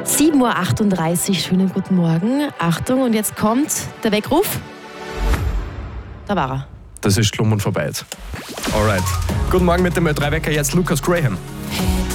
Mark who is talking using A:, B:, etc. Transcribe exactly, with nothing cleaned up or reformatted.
A: sieben Uhr achtunddreißig, schönen guten Morgen. Achtung, und jetzt kommt der Weckruf. Da war er.
B: Das ist Schlumm und vorbei. Alright. Guten Morgen mit dem Ö drei Wecker, jetzt Lukas Graham.
C: Hey.